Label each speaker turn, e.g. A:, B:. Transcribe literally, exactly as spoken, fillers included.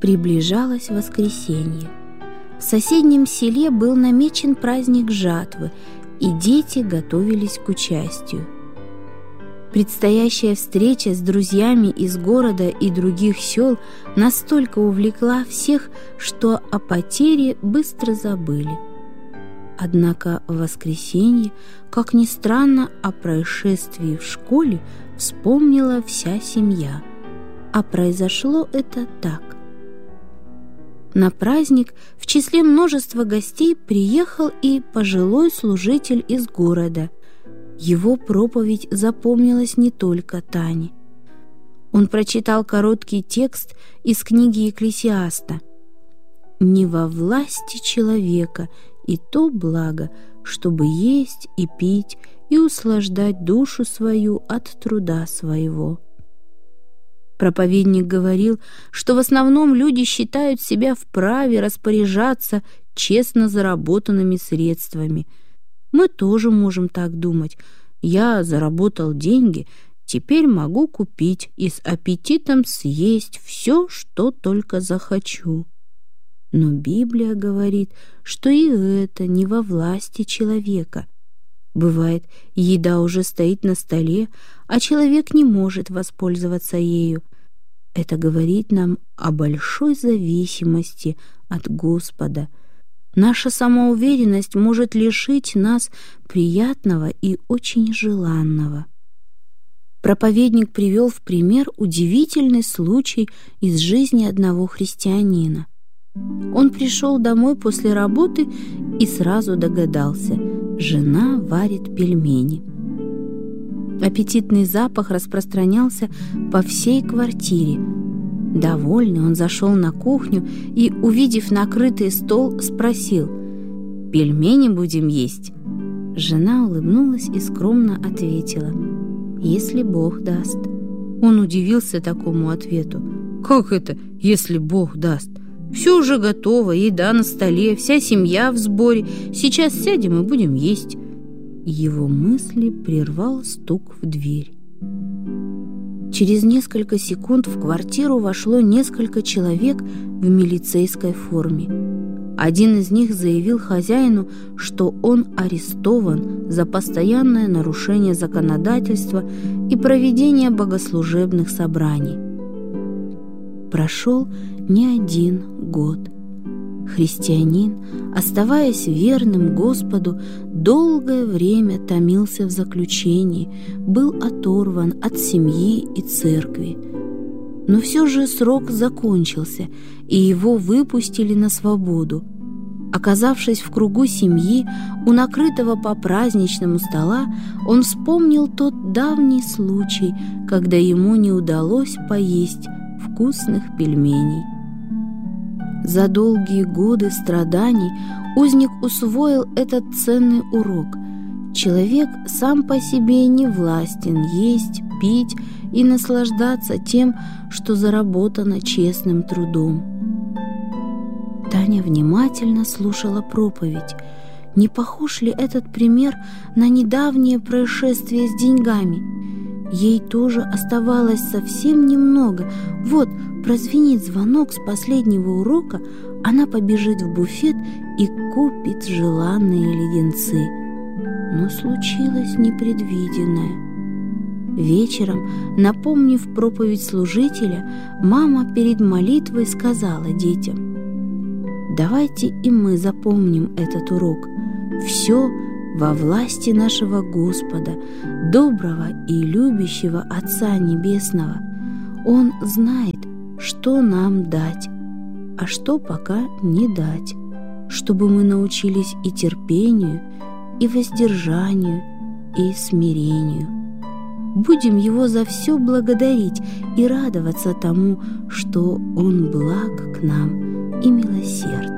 A: Приближалось воскресенье. В соседнем селе был намечен праздник жатвы, и дети готовились к участию. Предстоящая встреча с друзьями из города и других сел настолько увлекла всех, что о потере быстро забыли. Однако в воскресенье, как ни странно, о происшествии в школе вспомнила вся семья. А произошло это так. На праздник в числе множества гостей приехал и пожилой служитель из города. Его проповедь запомнилась не только Тане. Он прочитал короткий текст из книги Екклесиаста: «Не во власти человека и то благо, чтобы есть и пить и услаждать душу свою от труда своего». Проповедник говорил, что в основном люди считают себя вправе распоряжаться честно заработанными средствами. Мы тоже можем так думать. Я заработал деньги, теперь могу купить и с аппетитом съесть все, что только захочу. Но Библия говорит, что и это не во власти человека. Бывает, еда уже стоит на столе, а человек не может воспользоваться ею. Это говорит нам о большой зависимости от Господа. Наша самоуверенность может лишить нас приятного и очень желанного. Проповедник привел в пример удивительный случай из жизни одного христианина. Он пришел домой после работы и сразу догадался: жена варит пельмени. Аппетитный запах распространялся по всей квартире. Довольный, он зашел на кухню и, увидев накрытый стол, спросил: «Пельмени будем есть?» Жена улыбнулась и скромно ответила: «Если Бог даст». Он удивился такому ответу. «Как это, если Бог даст? Все уже готово, еда на столе, вся семья в сборе. Сейчас сядем и будем есть». Его мысли прервал стук в дверь. Через несколько секунд в квартиру вошло несколько человек в милицейской форме. Один из них заявил хозяину, что он арестован за постоянное нарушение законодательства и проведение богослужебных собраний. Прошел не один год. Христианин, оставаясь верным Господу, долгое время томился в заключении, был оторван от семьи и церкви. Но все же срок закончился, и его выпустили на свободу. Оказавшись в кругу семьи, у накрытого по-праздничному стола, он вспомнил тот давний случай, когда ему не удалось поесть вкусных пельменей. За долгие годы страданий узник усвоил этот ценный урок. Человек сам по себе не властен есть, пить и наслаждаться тем, что заработано честным трудом. Таня внимательно слушала проповедь. Не похож ли этот пример на недавнее происшествие с деньгами? Ей тоже оставалось совсем немного. Вот прозвенит звонок с последнего урока, она побежит в буфет и купит желанные леденцы. Но случилось непредвиденное. Вечером, напомнив проповедь служителя, мама перед молитвой сказала детям: «Давайте и мы запомним этот урок. Все во власти нашего Господа, доброго и любящего Отца Небесного. Он знает, что нам дать, а что пока не дать, чтобы мы научились и терпению, и воздержанию, и смирению. Будем Его за все благодарить и радоваться тому, что Он благ к нам и милосерд».